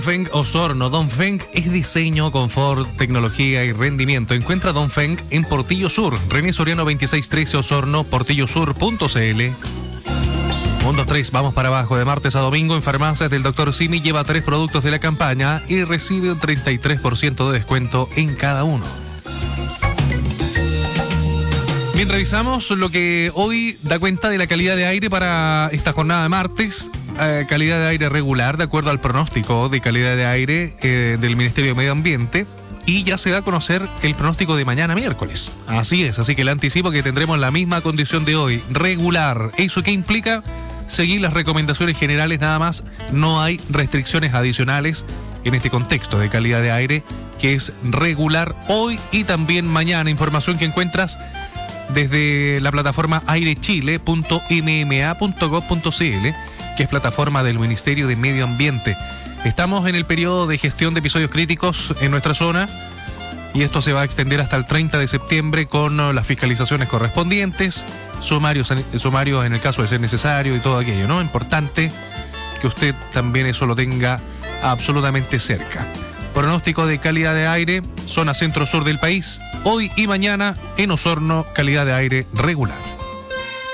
Feng Osorno. Dongfeng es diseño, confort, tecnología y rendimiento. Encuentra Dongfeng en Portillo Sur, René Soriano 2613 Osorno, portillosur.cl. 1, 2, 3, vamos para abajo. De martes a domingo en farmacias del Dr. Simi lleva 3 productos de la campaña y recibe un 33% de descuento en cada uno. Bien, revisamos lo que hoy da cuenta de la calidad de aire para esta jornada de martes. Calidad de aire regular, de acuerdo al pronóstico de calidad de aire del Ministerio de Medio Ambiente. Y ya se da a conocer el pronóstico de mañana miércoles. Así es, así que le anticipo que tendremos la misma condición de hoy, regular. ¿Eso qué implica? Seguir las recomendaciones generales nada más. No hay restricciones adicionales en este contexto de calidad de aire, que es regular hoy y también mañana. Información que encuentras desde la plataforma airechile.mma.gov.cl, que es plataforma del Ministerio de Medio Ambiente. Estamos en el periodo de gestión de episodios críticos en nuestra zona y esto se va a extender hasta el 30 de septiembre con las fiscalizaciones correspondientes, sumarios en el caso de ser necesario y todo aquello, ¿no? Importante que usted también eso lo tenga absolutamente cerca. Pronóstico de calidad de aire, zona centro-sur del país, hoy y mañana en Osorno, calidad de aire regular.